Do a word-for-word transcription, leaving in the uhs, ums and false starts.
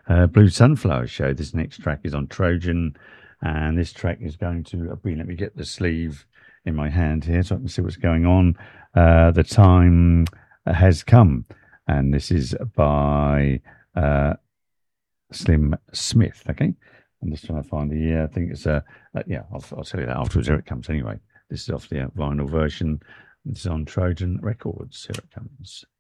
uh, Blue Sunflower Show. This next track is on Trojan, and this track is going to be. Let me get the sleeve in my hand here so I can see what's going on. Uh, the time has come, and this is by uh, Slim Smith. Okay, I'm just trying to find the. Uh, I think it's a. Uh, uh, yeah, I'll, I'll tell you that afterwards. Here it comes. Anyway, this is off the uh, vinyl version. It's on Trojan Records. Here it comes.